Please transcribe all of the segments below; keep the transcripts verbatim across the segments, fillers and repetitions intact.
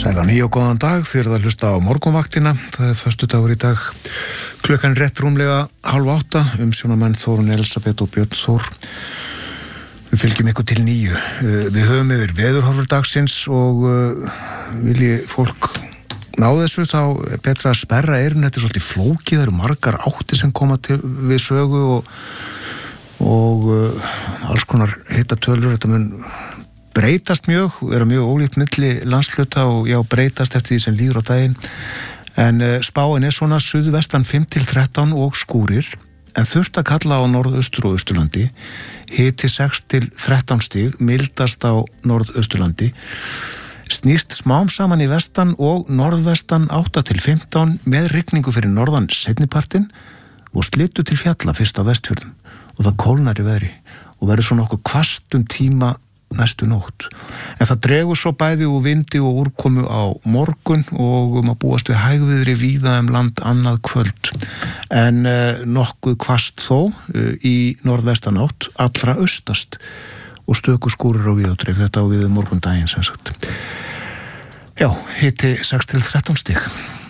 Sælan í og góðan dag, þið eruð að hlusta á morgunvaktina. Það er föstudagur í dag. Klukkan rétt rúmlega hálf átta, umsjónamenn Þórunn Elísabet og Björn Þór. Við fylgjum ykkur til níu. Við höfum yfir veðurhorfur dagsins og vilji fólk ná þessu, þá er betra að sperra eyrun. Þetta er svolítið flókið, það eru margar átti sem koma til við sögu og, og alls konar hitatölur. Þetta mun breytast mjög, vera mjög ólíkt milli landshluta og já, breytast eftir því sem líður á daginn. En uh, spáin er svona suðvestan fimm til þrettán og skúrir, en þurft að kalla á norðaustur og austurlandi, hiti sex til þrettán stig, mildast á norðausturlandi, snýst smám saman í vestan og norðvestan átta til fimmtán með rigningu fyrir norðan seinnipartinn og slittu til fjalla fyrst á Vestfjörðum og það kólnar í veðri og verður svona okkur hvasst um tíma næstu nótt. En það dregur svo bæði úr vindi og úrkomu á morgun og um að búast við hægviðri víða um land annað kvöld. En eh, nokkuð hvasst þó eh, í norðvestanátt, allra austast og stöku skúrir á víðátreif, þetta á við morgundaginn sem sagt. Já, hiti sex til þrettán stig.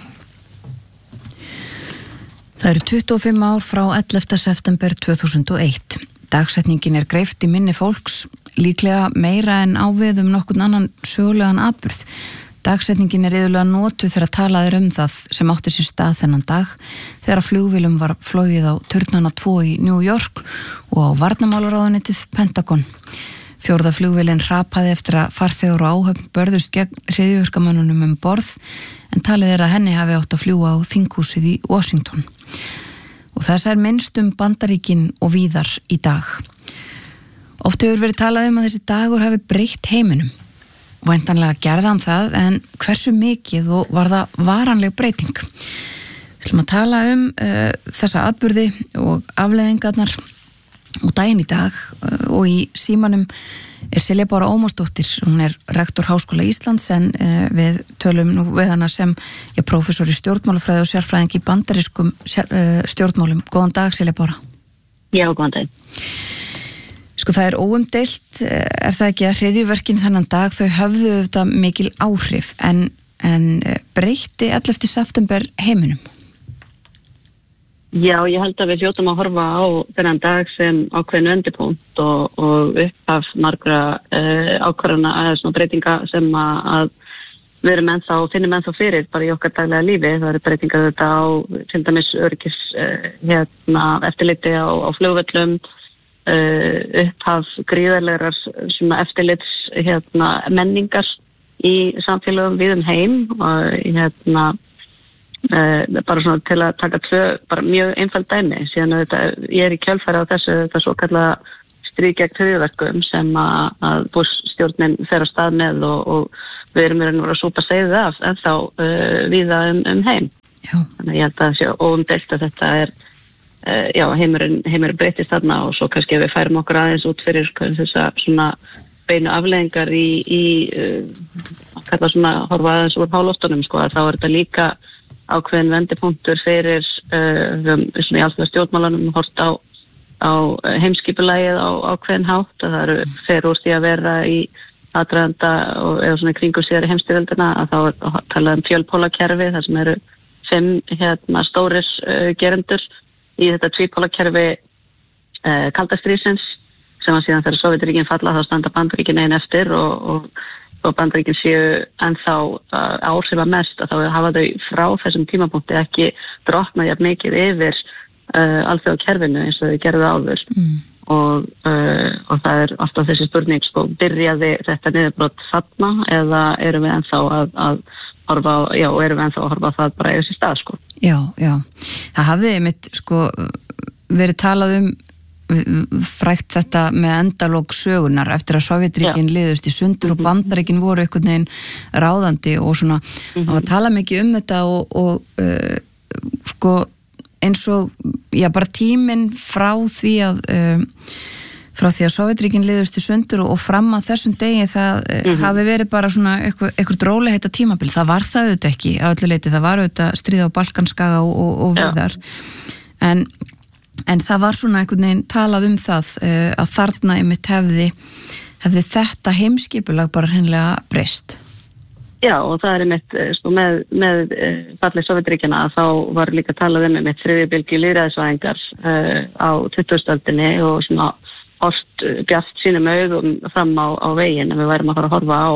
Það eru tuttugu og fimm ár frá ellefta september tvö þúsund og eitt. Dagsetningin er greift í minni fólks, líklega meira en ávið um nokkurn annan sögulegan atburð. Dagsetningin er iðulega notuð þegar talað er um það sem átti sér stað þennan dag, þegar flugvélum var flogið á turnana tvo í New York og á varnarmálaráðuneytið Pentagon. Fjórða flugvélin hrapaði eftir að farþegar og áhöfn börðust gegn hryðjuverkamönnunum um borð, en talið er að henni hafi átt að fljúga á þinghúsið í Washington. Og þess er minnst um Bandaríkin og víðar í dag. Oft hefur verið talað um að þessi dagur hafi breytt heiminum. Væntanlega gerði hann það, en hversu mikið og var það varanleg breyting? Við ætlum að tala um uh, þessa atburði og afleiðingarnar og daginn í dag uh, og í símanum er Silja Bára Ómarsdóttir. Hún er rektor Háskóla Íslands, en uh, við tölum nú við hana sem ja, prófessor í stjórnmálafræði og sérfræðing í bandarískum sér, uh, stjórnmálum. Góðan dag, Silja Bára. Já, góðan dag. Sko það er óumdeilt, er það ekki að hryðjuverkin þennan dag, þau höfðu þetta mikil áhrif, en, en breytti ellefta september heiminum? Já, ég held að við hljótum að horfa á þennan dag sem ákveðin vendipunkt og, og upphaf margra uh, ákvarðana eða svona breytinga sem að, að við erum ennþá og finnum ennþá fyrir bara í okkar daglega lífi. Það eru breytingar þetta á til dæmis öryggis uh, hérna, eftirliti á, á flugvöllum, uh, upphaf gríðarlegar svona eftirlits hérna, menningar í samfélagum við um heim og hérna Uh, bara svona til að taka tvö bara mjög einfald dæmi, síðan að þetta ég er í kjölfæri á þessu þetta svo kallað stríð gegn hryðjuverkum sem að, að Bush-stjórnin fer að stað með og, og við erum verið að súpa segðið af en þá uh, víða um, um heim. Já. Þannig að ég held að það sé óumdeilt að þetta er uh, já, heimurinn, heimurinn breytist þarna og svo kannski ef við færum okkur aðeins út fyrir þess að svona beinu afleiðingar í, í uh, að kalla svona horfa aðeins úr hálóftunum sko, að þá er þetta líka ákveðin vendipunktur fyrir uh, við svona í alþjóða stjórnmálanum hort á, á heimskipulagið á ákveðin hátt að það eru fer úr því að vera í aðdraganda og eða svona kringum síðari heimstyrjöldina að þá er talað um fjölpólakerfi þar sem eru fimm hérna stórir uh, gerendur í þetta tvípólakerfi uh, kaldastríðsins sem að síðan þegar Sovétríkin falla þá standa Bandaríkin ein eftir og, og og Bandaríkin séu ennþá uh, áhrifa mest að þá hafa þau frá þessum tímapunkti ekki drottnað jafn mikið yfir uh, alþjóða kerfinu eins og þau gerðu áður mm. og, uh, og það er alltaf þessi spurning sko, byrjaði þetta niðurbrot þarna eða erum við ennþá að, að horfa á, já, erum við ennþá að horfa á það bara í þessi stað sko. Já, já. Það hafði mitt sko verið talað um frækt þetta með endalók sögunar eftir að Sovétríkin liðust í sundur og Bandaríkin voru einhvern veginn ráðandi og svona, það var talað mikið um þetta og, og uh, sko eins og, já bara tíminn frá því að uh, frá því að Sovétríkin liðust í sundur og, og fram að þessum degi það uh, mm-hmm. hafi verið bara svona eitthvað, eitthvað drólega heita tímabil, það var það auðvitað ekki á öllu leiti, það var auðvitað stríð á Balkanskaga og, og, og viðar en En það var svona einhvern veginn talað um það uh, að þarna einmitt hefði, hefði þetta heimskipulag bara hreinlega breyst. Já, og það er einmitt, sko, með, með falli Sovétríkjanna þá var líka talað um einmitt þriðju bylgju lýðræðisvæðingar uh, á tuttugustu öldinni og svona oft bjart sínum augum fram á, á veginn en við værum að fara að horfa á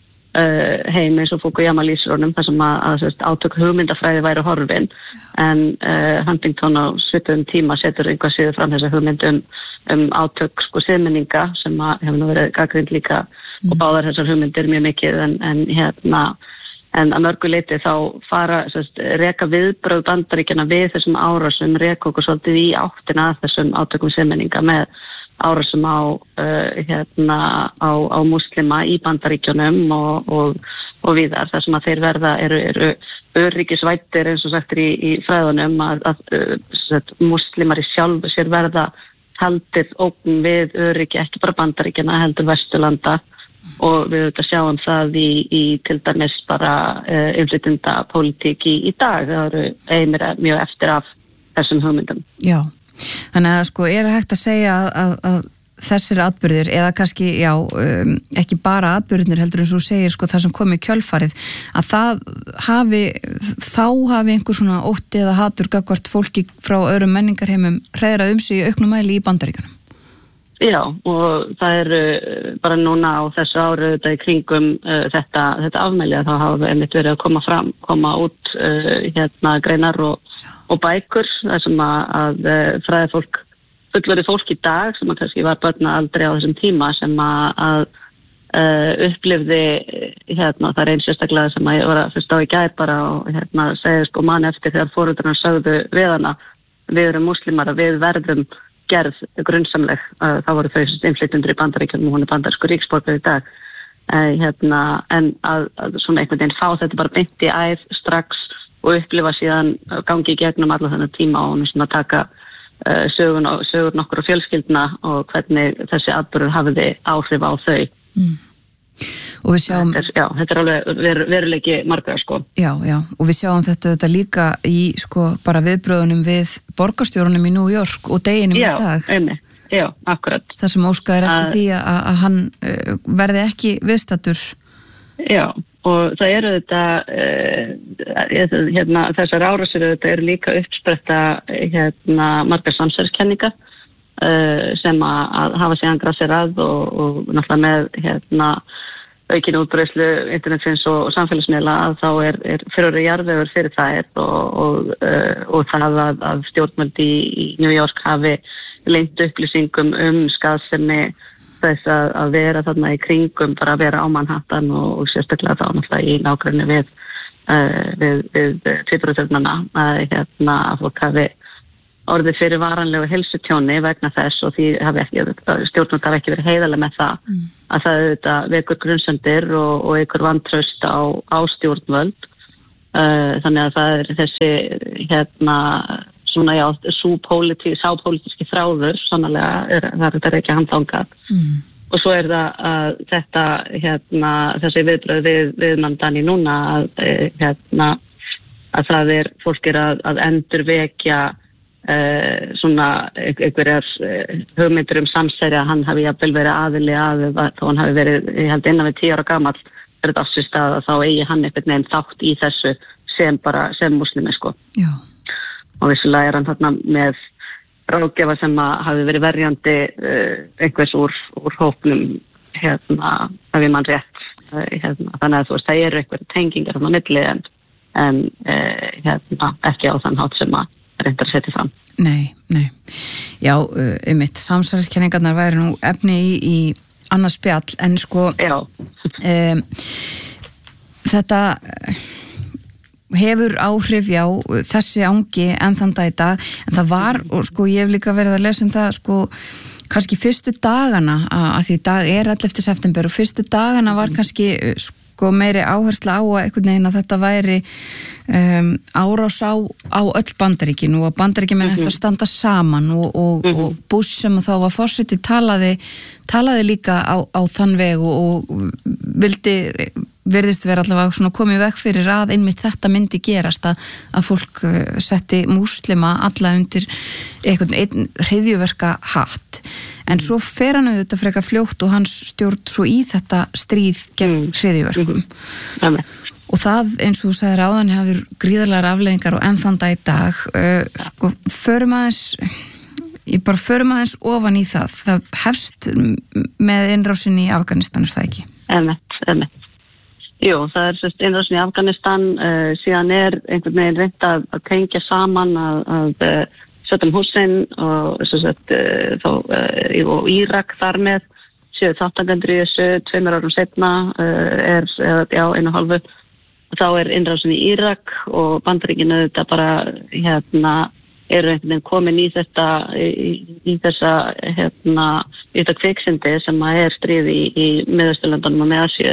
uh, heim eins og Fukuyama lýsir þar sem að, að, að átök hugmyndafræði væri horfin en uh, Huntington á svipuðum tíma setur einhvað síður fram þessa hugmyndum um átök sko siðmenninga sem að hefur nú verið gagnrýnd líka mm. og báðar þessar hugmyndir mjög mikið en, en hérna en að mörgu leyti þá fara sérst, reka viðbrögð Bandaríkjanna við þessum árásum reka okkur svolítið í áttina að þessum átökum siðmenninga með árásum á uh, hérna á, á muslima í Bandaríkjunum og, og, og víðar þar sem að þeir verða eru, eru öryggisvættir eins og sagt í, í fræðunum að, að uh, muslimar í sjálfu sér verða haldir ógn við öryggi ekki bara Bandaríkjanna heldur Vesturlanda og við auðvitað sjáum það í, í til dæmis bara uh, innflytjenda pólitík í, í dag það eru einir mjög eftir af þessum hugmyndum. Já, þannig að sko er hægt að segja að, að, að þessir atburðir eða kannski, já, um, ekki bara atburðir heldur eins og segir sko það sem kom í kjölfarið að það hafi, þá hafi einhver svona ótti eða hatur gagnvart fólki frá öðrum menningarheimum hreiðrað um sig í auknum mæli í Bandaríkjunum. Já, og það er bara núna á þessu ári þetta í kringum uh, þetta, þetta afmæli að þá hafa einmitt verið að koma fram, koma út uh, hérna greinar og, og bækur þar sem að, að uh, fræði fólk fullorðið fólk í dag sem að kannski var barna aldrei á þessum tíma sem að, að uh, upplifði hérna það er eins sérstaklega sem að ég var að fyrst á í gær bara og hérna segja sko mann eftir þegar foreldrarnir sögðu við hana við erum muslimar að við verðum gerð grunnsamleg uh, þá voru þau innflytjendur í Bandaríkjunum og hún er bandarískur ríksborgari í dag uh, hérna en að, að svona einhvern veginn fá þetta bara beint í æð strax og upplifa síðan gangi í gegnum alla þennan tíma og svona taka sögur, sögur nokkur og fjölskyldna og hvernig þessi atburður hafiði áhrif á þau. Mm. Og við sjáum... Þetta er, já, þetta er alveg ver, veruleiki margra, sko. Já, já, og við sjáum þetta, þetta líka í, sko, bara viðbröðunum við borgarstjórunum í New York og deginum já, í dag. Já, einmitt, já, akkurat. Það sem óskar er eftir því að, að hann uh, verði ekki viðstattur. Já, og það eru þetta, uh, hérna, þessar árásir þetta eru líka uppspretta hérna, margar samsverðskenninga uh, sem að, að hafa síðan grassir að og, og náttúrulega með hérna, aukinu útbreiðslu internetsins og, og samfélagsmiðla að þá er, er fyrir jarðvegur fyrir það og, og, uh, og það að, að stjórnvöld í, í New York hafi leynt upplýsingum um skaðsemi þess að, að vera þarna í kringum bara að vera á Manhattan og, og sérstaklega þá náttúrulega í nágrenni við uh, við, við tvíburasöfnana að hérna að fólk hafi orðið fyrir varanlegu heilsutjóni vegna þess og því hafi ekki stjórnvöld hafi ekki verið heiðarlega með það mm. að það auðvitað vekur grunnsemdir og, og einhver vantraust á, á stjórnvöld uh, þannig að það er þessi hérna svona já, svo politi, sá pólitíski þráður, sannlega er það er ekki handlangað. Mm. Og svo er það að þetta, hérna, þessi viðbröð við, við manndani núna að, hérna, að það er, fólk er að, að endurvekja uh, svona einhverjar uh, hugmyndir um samsæri að hann hafi jafnvel verið aðili að þá hann hafi verið, ég held innan við tíu ára gamall, er þetta afsvist að þá eigi hann einhvern veginn þátt í þessu sem bara, sem muslimi, sko. Já. Og vissulega er hann þarna með ráðgjafa sem að hafi verið verjandi uh, einhvers úr, úr hópnum hérna, að við mann rétt uh, hérna, þannig að þú veist, það eru einhver tengingar þarna milli en, en uh, hérna, ekki á þann hátt sem að reyndar að setja fram. Nei, nei. Já, uh, um mitt samsæriskenningarnar væri nú efni í, í annars spjall, en sko um, þetta hefur áhrif, já, þessi angi enn þann dag í dag, en það var, og sko ég hef líka verið að lesa um það, sko, kannski fyrstu dagana, að, að því dag er ellefta september og fyrstu dagana var kannski, sko, meiri áhersla á að einhvern veginn að þetta væri um, árás á, á öll Bandaríkin og að Bandaríkin menn mm-hmm. þetta standa saman og, og, mm-hmm. og Bush sem þá var forseti talaði, talaði líka á, á þann veg og, og vildi virðist vera allavega svona komið veg fyrir að einmitt þetta myndi gerast að, að fólk setti múslima alla undir einhvern einn hryðjuverka hatt. en svo fer hann auðvitað frekar fljótt og hans stjórn svo í þetta stríð gegn mm. hryðjuverkum mm. og það eins og þú sagðir áðan hefur gríðarlegar afleiðingar og enn þann dag í dag uh, sko, förum aðeins ég bara förum aðeins ofan í það það hefst með innrásinni í Afganistan, er það ekki? Emmett, emmett Jú, það er sérst innrásin í Afganistan uh, síðan er einhvern veginn reynt að, að tengja saman að, að uh, Saddam Hussein og sérst uh, þá uh, og Írak þar með séu þáttakendur í þessu tveimur árum setna uh, er, uh, já, einu hálfu þá er innrásin í Írak og Bandaríkinu þetta bara hérna eru einhvern veginn komin í þetta í, í þessa hérna í þetta kviksindi sem að er stríð í, í Miðausturlöndunum og með Asíu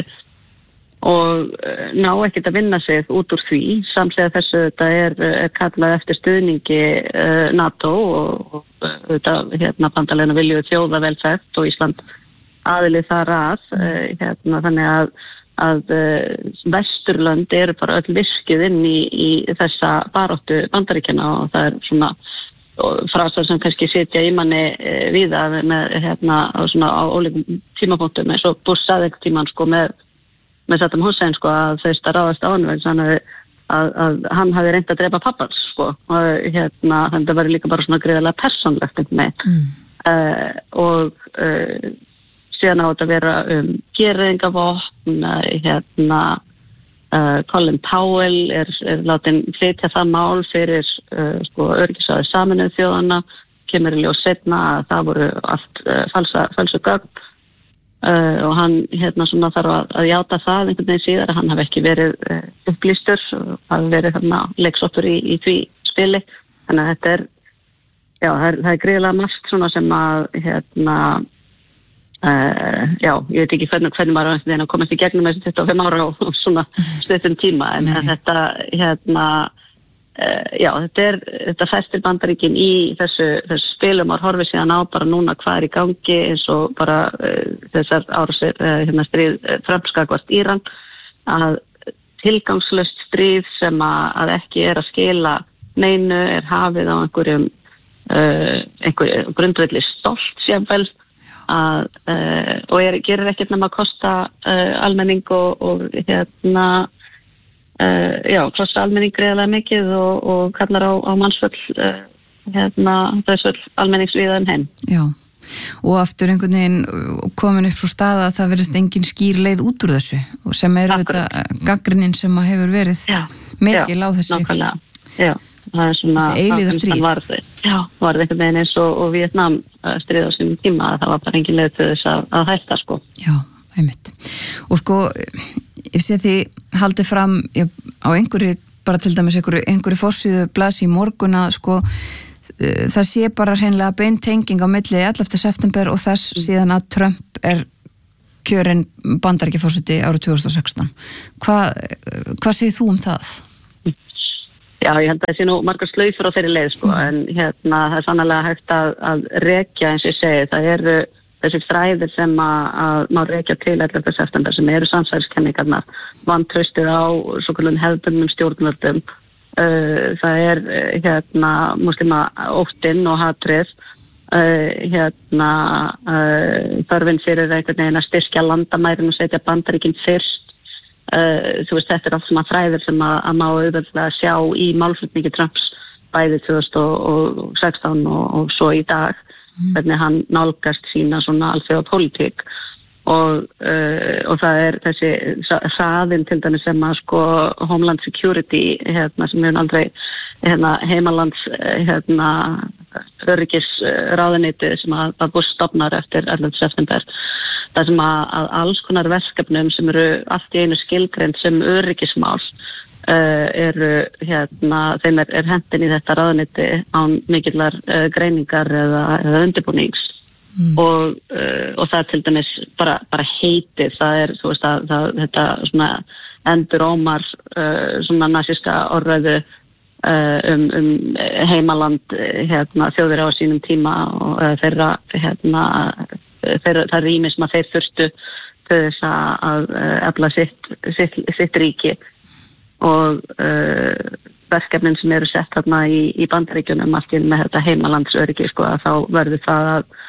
og ná ekkert að vinna sig út úr því samslega þessu þetta er, er kallað eftir stuðningi uh, NATO og, og þetta hérna bandalegna vilju þjóða velferð og Ísland aðilið þar að uh, hérna þannig að að uh, Vesturlönd eru bara öll virkið inn í, í þessa baráttu Bandaríkjanna og það er svona frasar sem kannski sitja í manni uh, víða með hérna svona á ólíkum tímapunktum eins og Bush sagði einhvern tímann sko með með Saddam Hussein sko að þau ráðast á hann að, að, að hann hafi reynt að drepa pappans sko og hérna þannig að það var líka bara svona greiðarlega persónlegt einhvern veginn mm. uh, og uh, síðan á þetta að vera um gereyðingavopn hérna uh, Colin Powell er, er látin flytja það mál fyrir uh, sko öryggisráði Sameinuðu þjóðanna kemur í ljós seinna að það voru allt uh, falsa, falsu gögn Uh, og hann hérna svona þarf að, að játa það einhvern veginn síðar að hann hafi ekki verið uh, upplýstur og hafi verið þarna leiksóttur í, í því spili þannig að þetta er já, það er, það er greiðlega margt svona sem að hérna uh, já, ég veit ekki hvernig, hvernig maður er að komast í gegnum þessi tuttugu og fimm ára og svona stuttum tíma en Nei. þetta hérna Uh, já, þetta er, þetta festir Bandaríkin í þessu, þessu spilum og horfið síðan á bara núna hvað er í gangi eins og bara uh, þessar árásir, uh, hérna stríð uh, Trump skakvart Íran að tilgangslaust stríð sem að, að ekki er að skila neinu er hafið á einhverjum uh, einhverjum grundvelli stolt séfvel að uh, og er, gerir ekkert nema að kosta uh, almenning og, og hérna Uh, já, klossa almenning greiðlega mikið og, og kallar á, á mannsvöll uh, hérna, þessvöll almenningsviðan heim. Já, og aftur einhvern veginn komin upp svo staða að það verðist engin skýr leið út úr þessu og sem er þetta gagnrýnin sem hefur verið já, mikil á þessi nákvæmlega, já, það er svona þessi eilíða stríð. Var, já, var einhvern veginn eins og, og Vietnam stríð á sínum tíma að það var bara engin leið til þess að, að hætta sko. Já, einmitt. Og sko ég sé því haldið fram ég, á einhverju, bara til dæmis einhverju, einhverju forsíðu blasi í morgun að sko það sé bara hreinlega beintenging á milli ellefta september og þess mm. síðan að Trump er kjörinn Bandaríkjaforseti árið tvö þúsund og sextán. Hvað hvað segir þú um það? Já, ég held að það sé nú margar slaufur á þeirri leið sko, mm. en hérna það er sannlega hægt að, að rekja eins og ég segi, það eru þessi þræðir sem að, að má rekja til ellefta september sem eru samsæriskenningarnar, vantraustið á svokallaðum hefðbundnum stjórnvöldum. Uh, það er hérna muslima óttinn og hatrið, uh, hérna uh, þörfin fyrir einhvern veginn að styrkja landamærin og setja Bandaríkin fyrst. Uh, þú veist, þetta er allt svona þræðir sem að, að má auðvitað sjá í málflutningi Trumps bæði tvö þúsund og sextán og, og svo í dag. Hvernig hann nálgast sína svona alþjóða pólitík og, uh, og það er þessi hraðin til dæmis sem að sko Homeland Security hérna sem er aldrei hérna heimalands hérna öryggisráðuneytið sem að, að Bush stofnar eftir ellefta september það sem að, að alls konar verkefnum sem eru allt í einu skilgreind sem öryggismál Uh, eru hérna, þeim er, er hendin í þetta ráðuneyti án mikillar uh, greiningar eða, eða undirbúnings mm. og, uh, og það er til dæmis bara, bara heitið, það er þú veist að það, þetta svona endur ómar uh, svona nasíska orðræðu uh, um, um heimaland hérna, þjóðir á sínum tíma og uh, þeirra hérna, þeirra, það rými sem að þeir þurftu til þess að uh, efla sitt, sitt, sitt ríki og uh, verkefnin sem eru sett þarna í, í Bandaríkjunum allt í með þetta heimalandsöryggi sko að þá verður það að,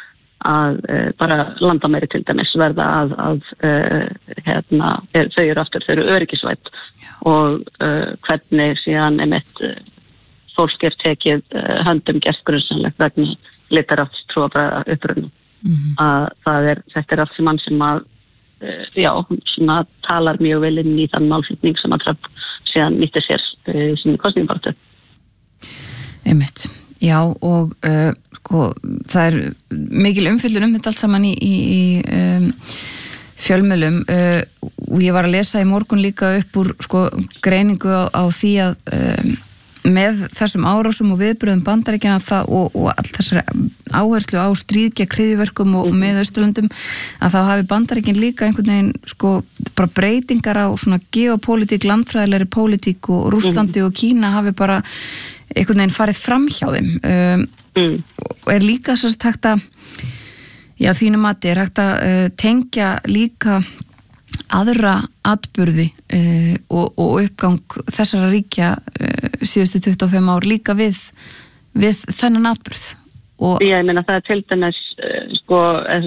að uh, bara landamæri til dæmis verða að, að uh, hérna, er, þau eru aftur, þau eru öryggisvædd og uh, hvernig síðan einmitt uh, fólk er tekið uh, höndum gestgrunnsannlegt vegna litarafts trúarbragða uppruna. Mm-hmm. Að það er, þetta er allt sem mann sem að uh, já, svona talar mjög vel inn í þann málflutning sem að Trump síðan nýtti sér uh, sem kosningabaráttu. Einmitt. Já, og uh, sko, það er mikil umfyllur um þetta allt saman í, í, í um, fjölmiðlum uh, og ég var að lesa í morgun líka upp úr sko, greiningu á, á því að um, með þessum árásum og viðbröðum Bandaríkjanna það, og, og all þessari áherslu á stríð gegn hryðjuverkum og, og með Austurlöndum að þá hafi Bandaríkin líka einhvern veginn sko, bara breytingar á svona geopólitík, landfræðilegri pólitík og Rússlandi og Kína hafi bara einhvern veginn farið fram hjá þeim um, mm. og er líka svo hægt að já, þínu mati er hægt að uh, tengja líka aðra atburði uh, og, og uppgang þessara ríkja uh, síðustu tuttugu og fimm ár líka við, við þennan atburð. Og já, ég meina það er til dæmis uh, sko,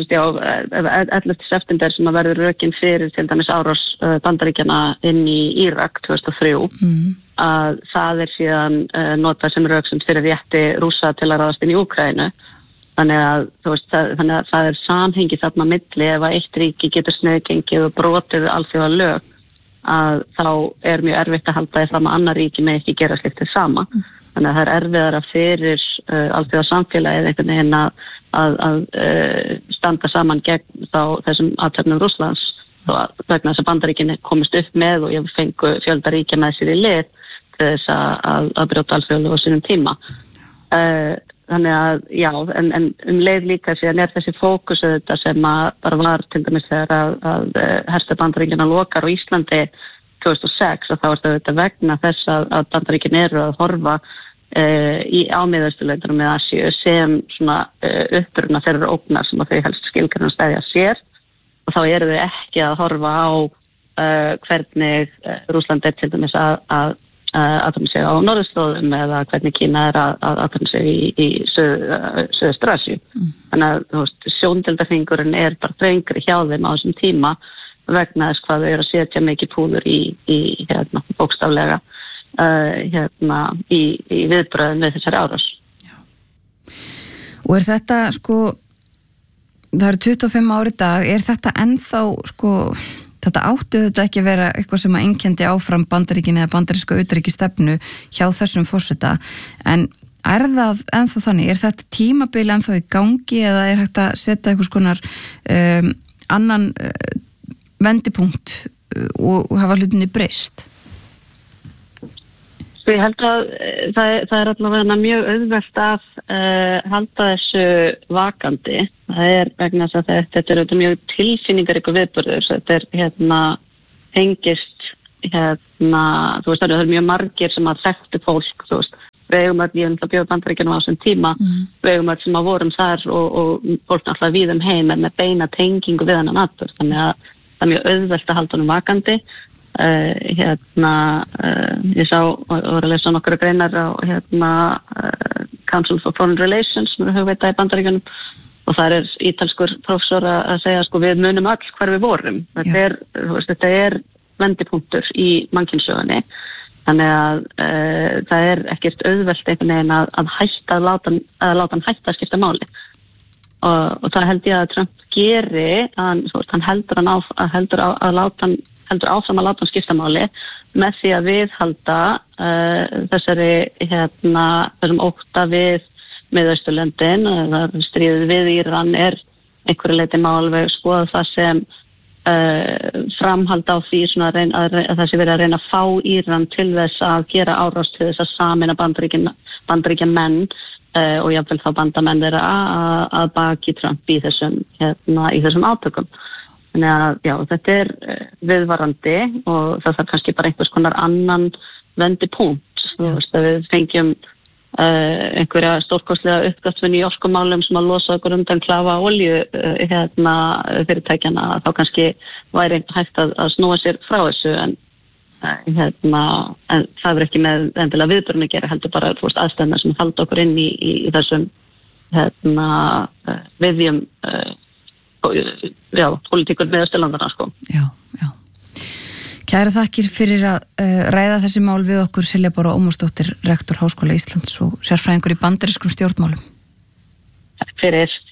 ellefta september sem að verður rökin fyrir til dæmis árás uh, Bandaríkjanna inn í Írak tvö þúsund og þrjú mm. að það er síðan uh, notað sem rök sem fyrir rétti Rússa til að ráðast inn í Úkraínu. Þannig að, þú veist, það, þannig að það er samhengi þarna milli ef að eitt ríki getur sniðgengið og brotið alþjóða lög að þá er mjög erfitt að halda því fram að annar ríki með ekki gera slíkt þess sama. Mm. Þannig að það er erfiðara fyrir uh, alþjóða samfélagið einhvern veginn að, að, að uh, standa saman gegn þá þessum athöfnum Rússlands og vegna þess að Bandaríkin komist upp með og ég fengu fjölda ríkja með sér í lið til þess að, að, að brjóta alþjóða á sínum tíma. Uh, Þannig að, já, en, en um leið líka síðan er þessi fókus auðvitað sem að bara var til dæmis þegar að, að hersta Bandaríkjanna lokar á Íslandi tvö þúsund og sex og þá er þetta auðvitað vegna þess að, að Bandaríkin eru að horfa e, í ámiðausturlöndunum með Asíu sem svona e, uppruna þeirra ógnar sem að þau helst skilgreina stæðja sér og þá eru þau ekki að horfa á e, hvernig e, Rússland er til dæmis að, að aðtöfum sig á norðurslóðum eða hvernig Kína er að aðtöfum sig í, í Suðaustur-Asíu. Mm. Þannig að þú veist, sjóndeildarhringurinn er bara þrengri hjá þeim á þessum tíma vegna þess hvað þau eru að setja mikið púður í, í hérna, bókstaflega uh, hérna, í, í viðbröðum við þessari árás. Já. Og er þetta sko, það eru tuttugu og fimm ári í dag, er þetta ennþá sko þetta áttu þetta ekki að vera eitthvað sem að einkenndi áfram Bandaríkin eða bandaríska utanríkisstefnu hjá þessum forseta en er það ennþá þannig, er þetta tímabili ennþá í gangi eða er hægt að setja eitthvað skonar um, annan uh, vendipunkt uh, og, og hafa hlutinni breyst? Svo ég held að það, það er allavega mjög auðvelt að uh, halda þessu vakandi. Það er vegna þess að þetta er mjög tilfinningaríkur viðburður. Þetta er hérna hengist hérna, þú veist það eru mjög margir sem að þekktu fólk, þú veist, við eigum að við að bjóða Bandaríkjanum á þessum tíma, mm. við eigum að sem að vorum þar og, og fólk náttúrulega við um heim með beina tengingu við hennan atburð. Þannig að það er mjög auðvelt að halda honum vakandi. Uh, hérna uh, ég sá og var að lesa nokkra greinar á hérna uh, Council for Foreign Relations sem eru hugveita í Bandaríkjunum og það er ítalskur prófessor að segja sko við munum öll hvar við vorum þetta er, veist, þetta er vendipunktur í mannkynnssögunni þannig að uh, það er ekkert auðvelt einhvern veginn að, að hætta að láta, að láta hann hætta að skipta máli og, og það held ég að Trump geri að veist, hann heldur hann á að heldur á, að láta hann heldur áfram að láta hann skipta máli með því að viðhalda uh, þessari hérna, þessum ótta við Miðausturlöndin, stríðið við Íran er einhverju leyti málveg skoða það sem uh, framhald á því svona að, reyna, að, að það sé verið að reyna að fá Íran til þess að gera árás til þess að sameina Bandaríkja menn uh, og jafnvel þá bandamenn þeirra að, að baki Trump í þessum, hérna, í þessum átökum. Þannig að já, þetta er viðvarandi og það þarf kannski bara einhvers konar annan vendipunkt. Þú veist að við fengjum uh, einhverja stórkostlega uppgötvun í orkumálum sem að losa okkur undan klafa olíu uh, hérna, fyrirtækjana þá kannski væri hægt að, að snúa sér frá þessu en, uh, hérna, en það er ekki með endilega viðburðin að gera heldur bara veist, aðstæðna sem halda okkur inn í, í, í þessum hérna uh, viðjum uh, já, politíkur meðausturlandana sko. Já, já. Kæra þakkir fyrir að uh, ræða þessi mál við okkur, Silja Bára Ómarsdóttir, rektor Háskóla Íslands og sérfræðingur í bandarískum stjórnmálum. Takk fyrir.